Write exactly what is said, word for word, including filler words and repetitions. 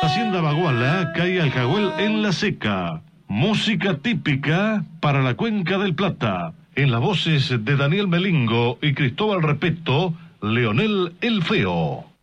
Hacienda Baguala cae al Jagüel en la seca. Música típica para la Cuenca del Plata. En las voces de Daniel Melingo y Cristóbal Repeto, Leonel el Feo.